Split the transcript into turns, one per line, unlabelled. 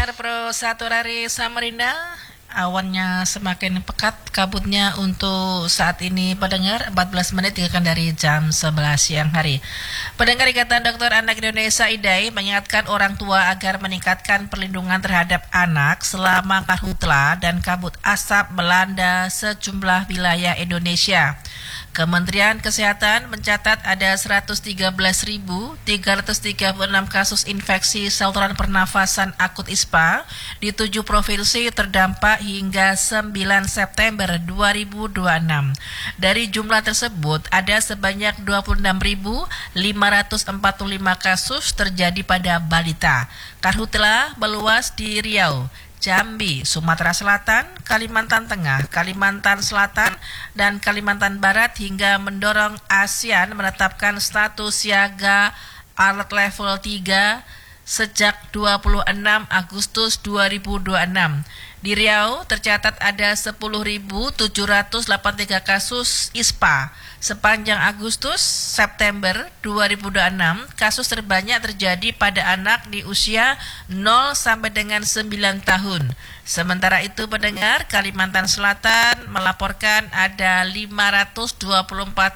pendengar Pro 1 dari Samarinda, awannya semakin pekat kabutnya untuk saat ini pendengar 14 menit kan dari jam 11 siang hari. Pendengar Ikatan Dokter Anak Indonesia IDAI mengingatkan orang tua agar meningkatkan perlindungan terhadap anak selama karhutla dan kabut asap melanda sejumlah wilayah Indonesia. Kementerian Kesehatan mencatat ada 113.336 kasus infeksi saluran pernafasan akut ISPA di 7 provinsi terdampak hingga 9 September 2026. Dari jumlah tersebut, ada sebanyak 26.545 kasus terjadi pada balita. Karhutla meluas di Riau, Jambi, Sumatera Selatan, Kalimantan Tengah, Kalimantan Selatan, dan Kalimantan Barat hingga mendorong ASEAN menetapkan status siaga alert level 3 sejak 26 Agustus 2026. Di Riau tercatat ada 10.783 kasus ISPA. Sepanjang Agustus September 2026, kasus terbanyak terjadi pada anak di usia 0 sampai dengan 9 tahun. Sementara itu pendengar, Kalimantan Selatan melaporkan ada 524